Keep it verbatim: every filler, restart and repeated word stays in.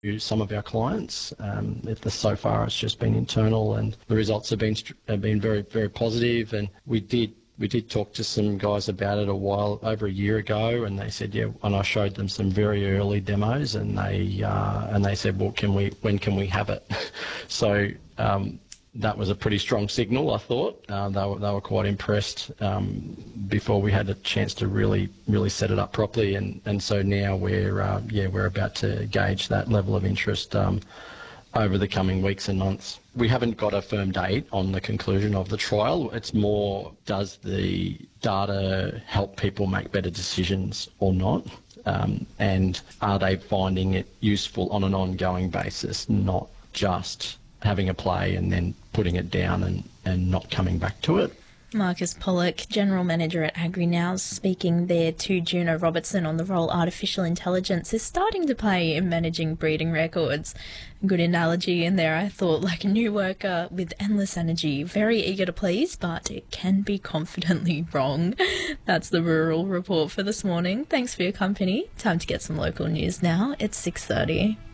some of our clients. Um, if the, so far it's just been internal, and the results have been have been very very positive. And we did we did talk to some guys about it a while over a year ago, and they said yeah. And I showed them some very early demos, and they uh, and they said, well, can we when can we have it? so. Um, That was a pretty strong signal, I thought. Uh, they, were, they were quite impressed um, before we had a chance to really, really set it up properly, and, and so now we're, uh, yeah, we're about to gauge that level of interest um, over the coming weeks and months. We haven't got a firm date on the conclusion of the trial. It's more, does the data help people make better decisions or not? Um, and are they finding it useful on an ongoing basis, not just having a play and then putting it down and, and not coming back to it. Marcus Pollock, General Manager at AgriNow, speaking there to Juno Robertson on the role artificial intelligence is starting to play in managing breeding records. Good analogy in there, I thought, like a new worker with endless energy, very eager to please, but it can be confidently wrong. That's the Rural Report for this morning. Thanks for your company. Time to get some local news now. It's six thirty.